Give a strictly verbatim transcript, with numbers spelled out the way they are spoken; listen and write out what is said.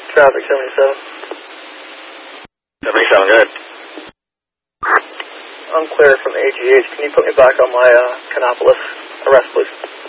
Traffic seventy-seven. seventy-seven, good. I'm clear from A G H. Can you put me back on my uh, Canopolis arrest, please?